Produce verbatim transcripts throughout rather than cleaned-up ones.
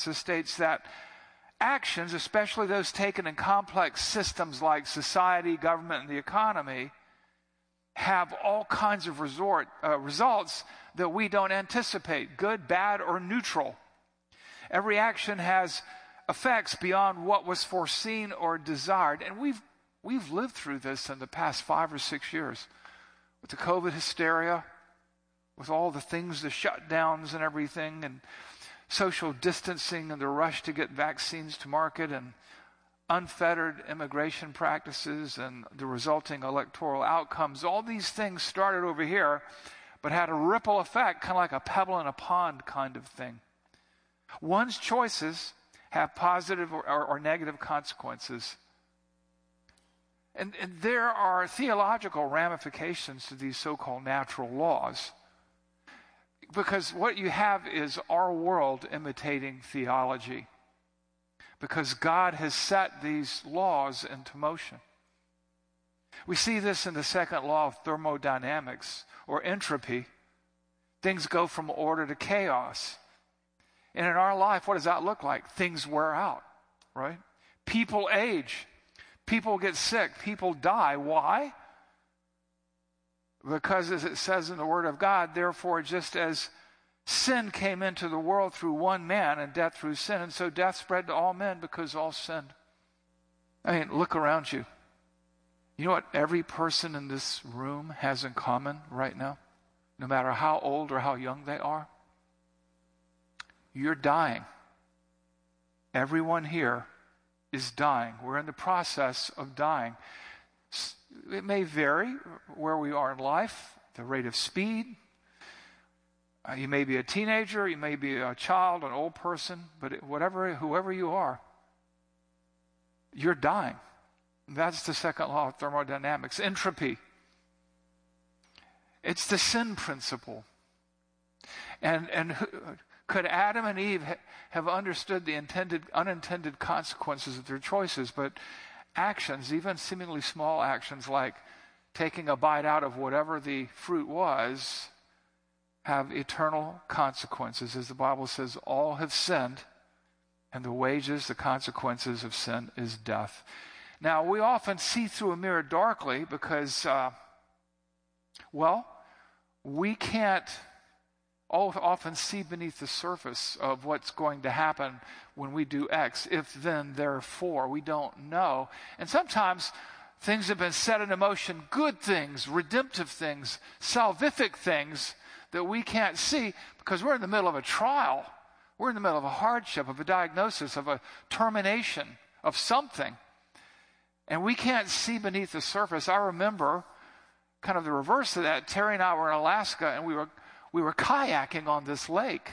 Consequences states that actions, especially those taken in complex systems like society, government, and the economy, have all kinds of resort, uh, results that we don't anticipate, good, bad, or neutral. Every action has effects beyond what was foreseen or desired. And we've we've lived through this in the past five or six years with the COVID hysteria, with all the things, the shutdowns and everything, and social distancing and the rush to get vaccines to market, and unfettered immigration practices and the resulting electoral outcomes. All these things started over here, but had a ripple effect, kind of like a pebble in a pond kind of thing. One's choices have positive or, or, or negative consequences. And, and there are theological ramifications to these so-called natural laws. Because what you have is our world imitating theology. Because God has set these laws into motion. We see this in the second law of thermodynamics, or entropy. Things go from order to chaos. And in our life, what does that look like? Things wear out, right? People age. People get sick. People die. Why? Because as it says in the Word of God, therefore, just as sin came into the world through one man and death through sin, and so death spread to all men because all sinned. I mean, look around you. You know what every person in this room has in common right now? No matter how old or how young they are? You're dying. Everyone here is dying. We're in the process of dying. It may vary where we are in life, the rate of speed. Uh, you may be a teenager, you may be a child, an old person, but whatever, whoever you are, you're dying. That's the second law of thermodynamics. Entropy. It's the sin principle. And and could Adam and Eve ha- have understood the intended, unintended consequences of their choices? But actions, even seemingly small actions like taking a bite out of whatever the fruit was, have eternal consequences. As the Bible says, all have sinned, and the wages, the consequences of sin is death. Now, we often see through a mirror darkly because, uh, well, we can't often see beneath the surface of what's going to happen when we do X. If, then, therefore, we don't know. And sometimes things have been set into motion, good things, redemptive things, salvific things that we can't see because we're in the middle of a trial. We're in the middle of a hardship, of a diagnosis, of a termination of something. And we can't see beneath the surface. I remember kind of the reverse of that. Terry and I were in Alaska, and we were we were kayaking on this lake.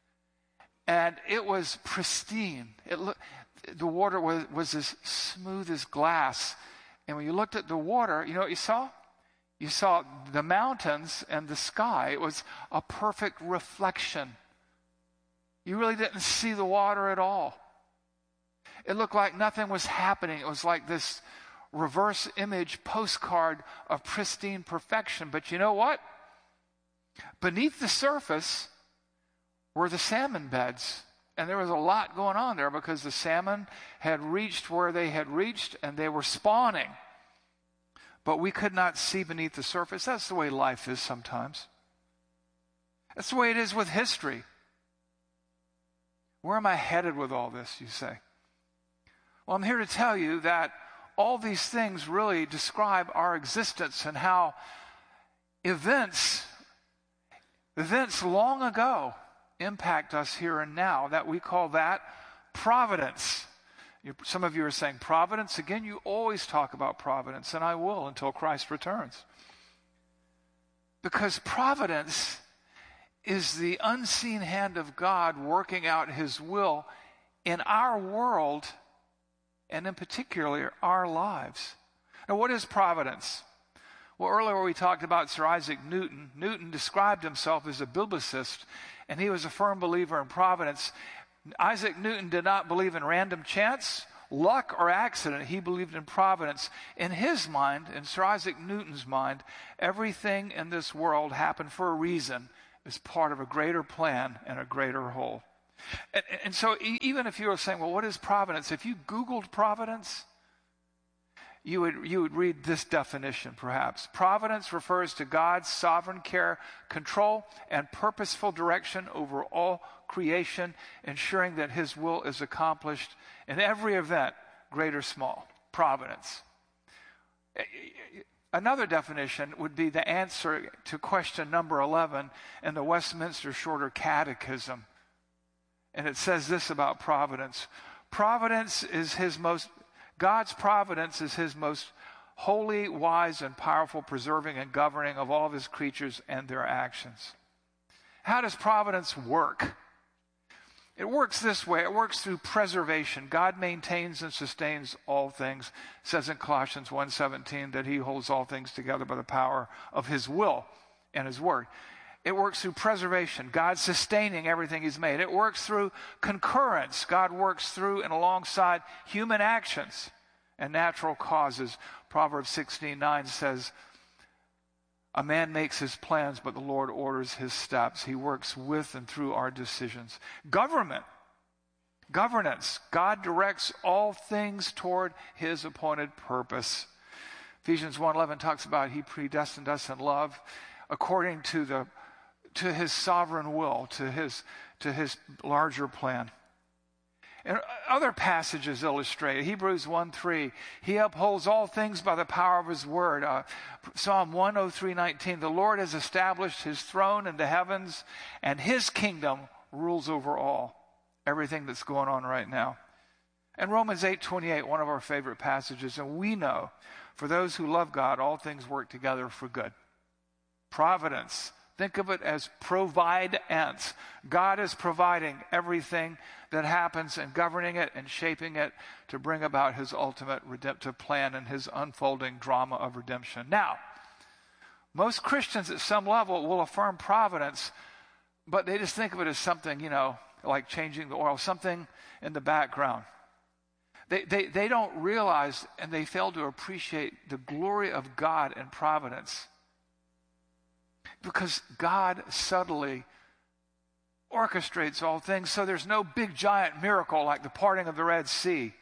And it was pristine. It lo- the water was, was as smooth as glass. And when you looked at the water, you know what you saw? You saw the mountains and the sky. It was a perfect reflection. You really didn't see the water at all. It looked like nothing was happening. It was like this reverse image postcard of pristine perfection. But you know what? Beneath the surface were the salmon beds. And there was a lot going on there because the salmon had reached where they had reached and they were spawning. But we could not see beneath the surface. That's the way life is sometimes. That's the way it is with history. Where am I headed with all this, you say? Well, I'm here to tell you that all these things really describe our existence and how events, events long ago impact us here and now, that we call that providence. You, some of you are saying providence. Again, you always talk about providence, and I will until Christ returns. Because providence is the unseen hand of God working out his will in our world, and in particular, our lives. Now, what is providence? Well, earlier we talked about Sir Isaac Newton. Newton described himself as a biblicist, and he was a firm believer in providence. Isaac Newton did not believe in random chance, luck, or accident. He believed in providence. In his mind, in Sir Isaac Newton's mind, everything in this world happened for a reason, as part of a greater plan and a greater whole. And, and so e- even if you were saying, well, what is providence? If you Googled providence, you would, you would read this definition perhaps. Providence refers to God's sovereign care, control, and purposeful direction over all creation, ensuring that his will is accomplished in every event, great or small. Providence. Another definition would be the answer to question number eleven in the Westminster Shorter Catechism. And it says this about providence. Providence is his most, God's providence is his most holy, wise, and powerful preserving and governing of all of his creatures and their actions. How does providence work? It works this way. It works through preservation. God maintains and sustains all things. It says in Colossians one seventeen that he holds all things together by the power of his will and his word. It works through preservation. God sustaining everything he's made. It works through concurrence. God works through and alongside human actions and natural causes. Proverbs sixteen nine says, a man makes his plans, but the Lord orders his steps. He works with and through our decisions. Government, governance. God directs all things toward his appointed purpose. Ephesians one eleven talks about he predestined us in love according to the to his sovereign will, to his to his larger plan. And other passages illustrate Hebrews one three. He upholds all things by the power of his word. Uh, Psalm one oh three nineteen. The Lord has established his throne in the heavens, and his kingdom rules over all. Everything that's going on right now. And Romans eight twenty-eight, one of our favorite passages. And we know, for those who love God, all things work together for good. Providence. Think of it as provide-ance. God is providing everything that happens and governing it and shaping it to bring about his ultimate redemptive plan and his unfolding drama of redemption. Now, most Christians at some level will affirm providence, but they just think of it as something, you know, like changing the oil, something in the background. They, they, they don't realize and they fail to appreciate the glory of God and providence. Because God subtly orchestrates all things, so there's no big giant miracle like the parting of the Red Sea.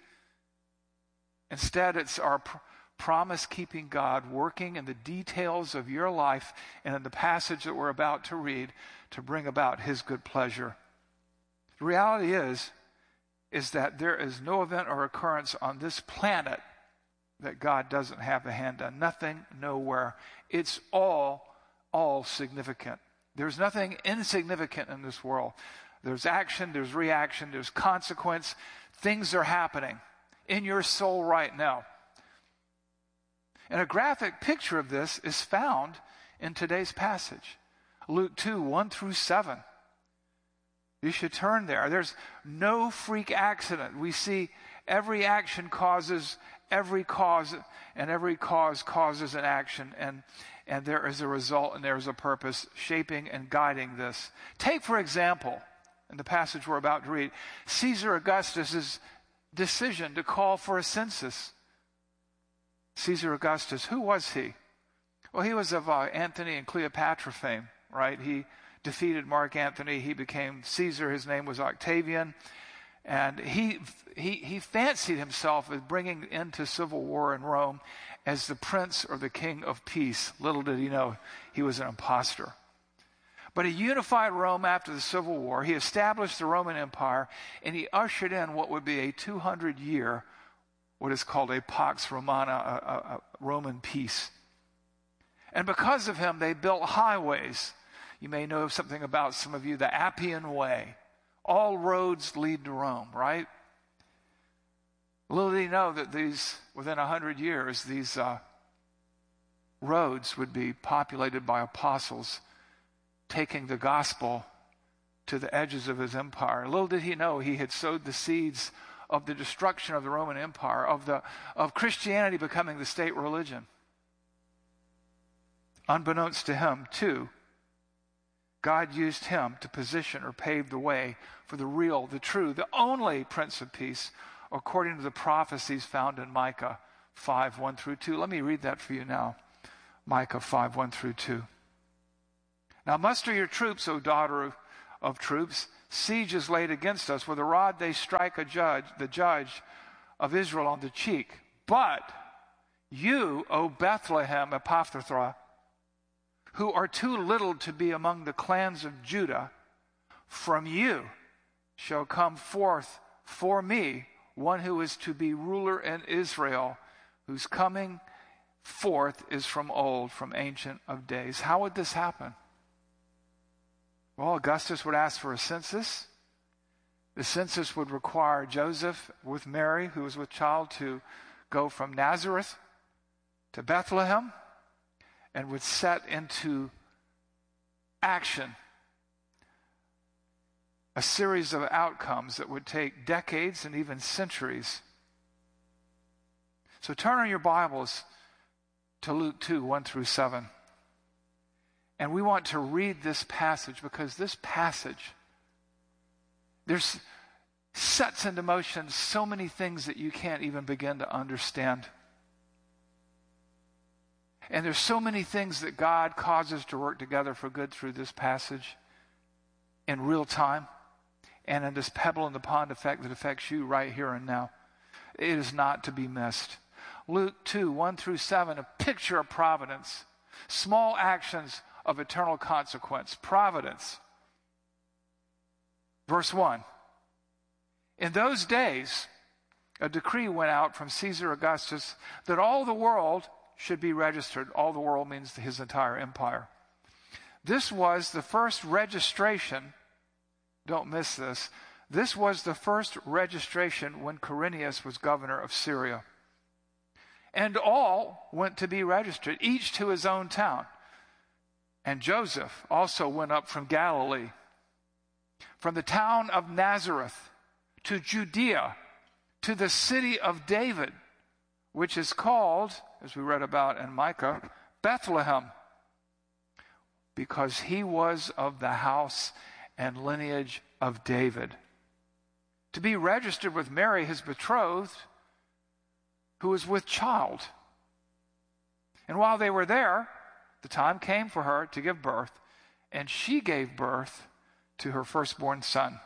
Instead, it's our pr- promise-keeping God working in the details of your life and in the passage that we're about to read to bring about his good pleasure. The reality is, is that there is no event or occurrence on this planet that God doesn't have a hand on. Nothing, nowhere. It's all all significant. There's nothing insignificant in this world. There's action, there's reaction, there's consequence. Things are happening in your soul right now. And a graphic picture of this is found in today's passage. Luke two, one through seven. You should turn there. There's no freak accident. We see every action causes every cause, and every cause causes an action, and And there is a result and there is a purpose shaping and guiding this. Take, for example, in the passage we're about to read, Caesar Augustus' decision to call for a census. Caesar Augustus, who was he? Well, he was of uh, Antony and Cleopatra fame, right? He defeated Mark Antony. He became Caesar. His name was Octavian. And he, he, he fancied himself as bringing into civil war in Rome as the prince or the king of peace. Little did he know he was an imposter. But he unified Rome after the Civil War. He established the Roman Empire, and he ushered in what would be a two hundred year, what is called a Pax Romana, a, a, a Roman peace. And because of him, they built highways. You may know something about, some of you, the Appian Way. All roads lead to Rome, right? Little did he know that these, within a hundred years, these uh, roads would be populated by apostles taking the gospel to the edges of his empire. Little did he know he had sowed the seeds of the destruction of the Roman Empire, of the of Christianity becoming the state religion. Unbeknownst to him, too, God used him to position or pave the way for the real, the true, the only Prince of Peace, according to the prophecies found in Micah five, one through two. Let me read that for you now. Micah five, one through two. Now muster your troops, O daughter of, of troops. siege is laid against us. With a rod they strike a judge, the judge of Israel on the cheek. But you, O Bethlehem Ephrathah, who are too little to be among the clans of Judah, from you shall come forth for me one who is to be ruler in Israel, whose coming forth is from old, from ancient of days. How would this happen? Well, Augustus would ask for a census. The census would require Joseph with Mary, who was with child, to go from Nazareth to Bethlehem, and would set into action a series of outcomes that would take decades and even centuries. So turn on your Bibles to Luke two, one through seven. And we want to read this passage because this passage, there's sets into motion so many things that you can't even begin to understand. And there's so many things that God causes to work together for good through this passage in real time, and in this pebble in the pond effect that affects you right here and now. It is not to be missed. Luke two, one through seven, a picture of providence. Small actions of eternal consequence. Providence. Verse one. In those days, a decree went out from Caesar Augustus that all the world should be registered. All the world means his entire empire. This was the first registration. Don't miss this. This was the first registration when Quirinius was governor of Syria. And all went to be registered, each to his own town. And Joseph also went up from Galilee, from the town of Nazareth to Judea, to the city of David, which is called, as we read about in Micah, Bethlehem, because he was of the house and lineage of David, to be registered with Mary, his betrothed, who was with child. And while they were there, the time came for her to give birth, and she gave birth to her firstborn son,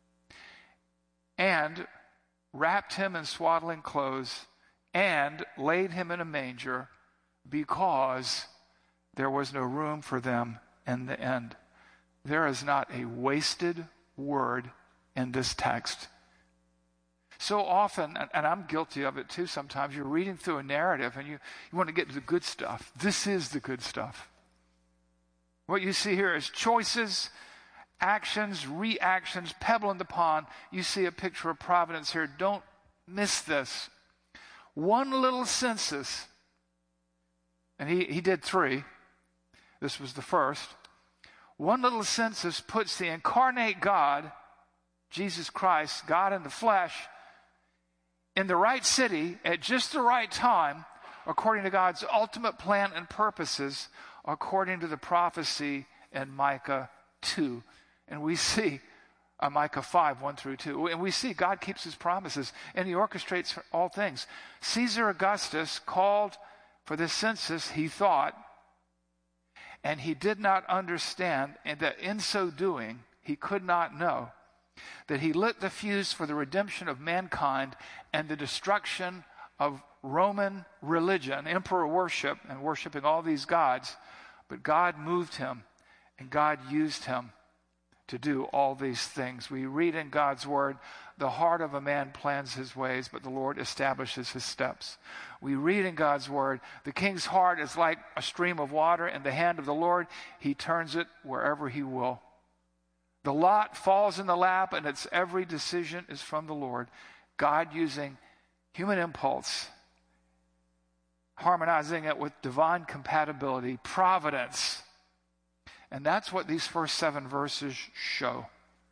and wrapped him in swaddling clothes, and laid him in a manger, because there was no room for them in the inn. There is not a wasted word in this text. So often, and, and I'm guilty of it too sometimes, you're reading through a narrative and you, you want to get to the good stuff. This is the good stuff. What you see here is choices, actions, reactions, pebble in the pond. You see a picture of providence here. Don't miss this. One little census, and he, he did three. This was the first. One little census puts the incarnate God, Jesus Christ, God in the flesh, in the right city at just the right time, according to God's ultimate plan and purposes, according to the prophecy in Micah two. And we see uh, Micah five, one through two. And we see God keeps his promises, and he orchestrates all things. Caesar Augustus called for this census, he thought, and he did not understand, and that in so doing, he could not know that he lit the fuse for the redemption of mankind and the destruction of Roman religion, emperor worship, and worshiping all these gods. But God moved him, and God used him to do all these things. We read in God's word, the heart of a man plans his ways, but the Lord establishes his steps. We read in God's word, the king's heart is like a stream of water in the hand of the Lord. He turns it wherever he will. The lot falls in the lap, and its every decision is from the Lord. God using human impulse, harmonizing it with divine compatibility, providence. And that's what these first seven verses show.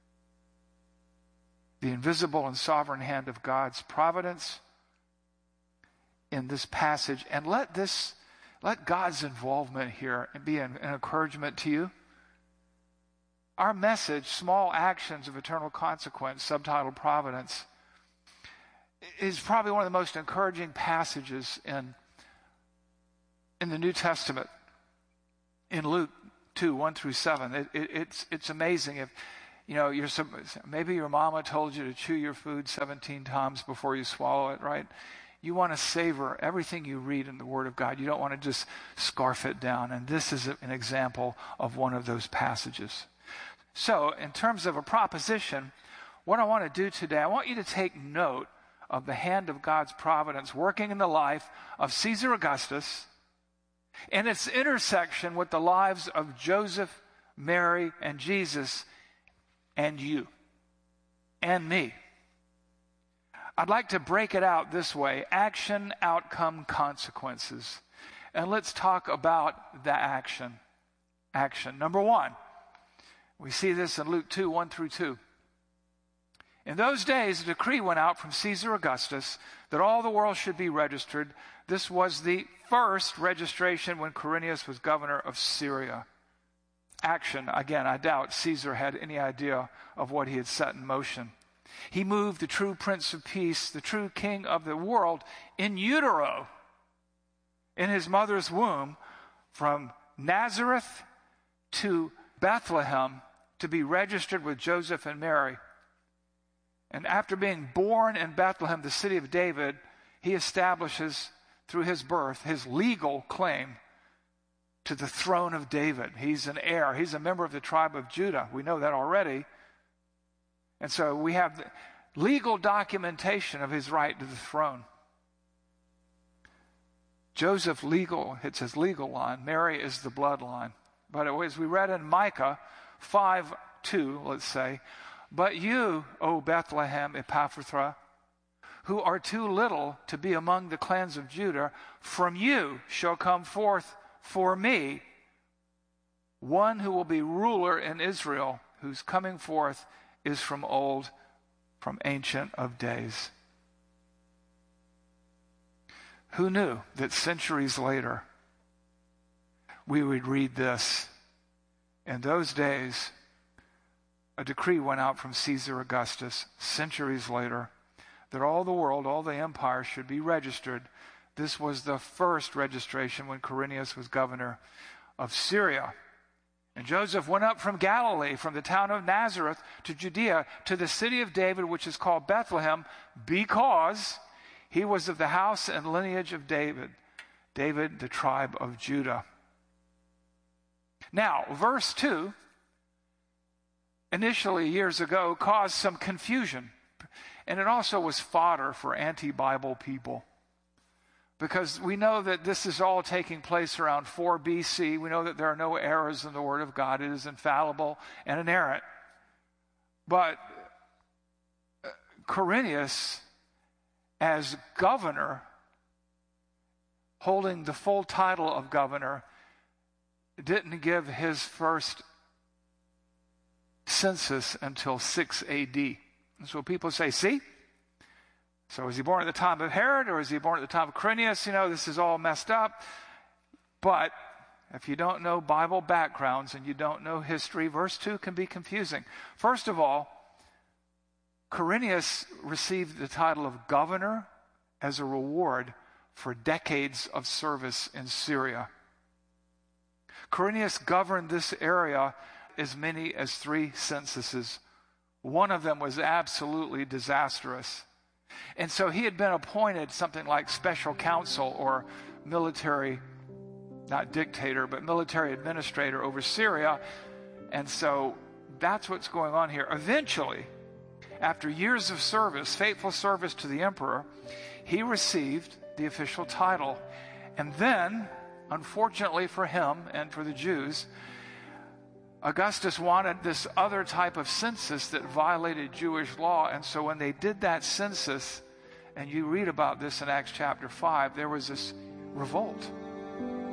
The invisible and sovereign hand of God's providence in this passage. And let this, let God's involvement here be an, an encouragement to you. Our message, Small Actions of Eternal Consequence, subtitled Providence, is probably one of the most encouraging passages in, in the New Testament. In Luke two, one through seven. It, it, it's, it's amazing. If you know, you're some, maybe your mama told you to chew your food seventeen times before you swallow it, right? You want to savor everything you read in the Word of God. You don't want to just scarf it down. And this is an example of one of those passages. So, in terms of a proposition, what I want to do today, I want you to take note of the hand of God's providence working in the life of Caesar Augustus and its intersection with the lives of Joseph, Mary, and Jesus, and you, and me. I'd like to break it out this way: action, outcome, consequences. And let's talk about the action. Action. Number one, we see this in Luke two, one through two. In those days, a decree went out from Caesar Augustus that all the world should be registered. This was the first registration when Quirinius was governor of Syria. Action. Again, I doubt Caesar had any idea of what he had set in motion. He moved the true Prince of Peace, the true King of the world, in utero, in his mother's womb, from Nazareth to Bethlehem to be registered with Joseph and Mary. And after being born in Bethlehem, the city of David, he establishes, through his birth, his legal claim to the throne of David. He's an heir. He's a member of the tribe of Judah. We know that already. And so we have the legal documentation of his right to the throne. Joseph legal, it's his legal line. Mary is the bloodline. But as we read in Micah five two, let's say, but you, O Bethlehem Ephrathah, who are too little to be among the clans of Judah, from you shall come forth for me one who will be ruler in Israel, whose coming forth is from old, from ancient of days. Who knew that centuries later we would read this? In those days, a decree went out from Caesar Augustus, centuries later, that all the world, all the empire should be registered. This was the first registration when Quirinius was governor of Syria. And Joseph went up from Galilee, from the town of Nazareth to Judea, to the city of David, which is called Bethlehem, because he was of the house and lineage of David. David, the tribe of Judah. Now, verse two, initially years ago, caused some confusion. And it also was fodder for anti-Bible people. Because we know that this is all taking place around four B C. We know that there are no errors in the Word of God. It is infallible and inerrant. But Quirinius, as governor, holding the full title of governor, didn't give his first census until six A D. And so people say, see? So is he born at the time of Herod, or is he born at the time of Quirinius? You know, this is all messed up. But if you don't know Bible backgrounds and you don't know history, verse two can be confusing. First of all, Quirinius received the title of governor as a reward for decades of service in Syria. Quirinius governed this area as many as three censuses. One of them was absolutely disastrous. And so he had been appointed something like special counsel or military, not dictator, but military administrator over Syria. And so that's what's going on here. Eventually, after years of service, faithful service to the emperor, he received the official title. And then, unfortunately for him and for the Jews, Augustus wanted this other type of census that violated Jewish law. And so when they did that census, and you read about this in Acts chapter five, there was this revolt.